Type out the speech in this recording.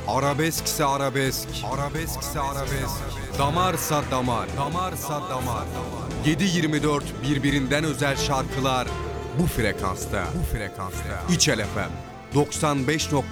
Arabeskse arabesk, arabeskse arabesk. Damarsa damar, damarsa damar. 7/24 birbirinden özel şarkılar bu frekansta. İçel FM 95.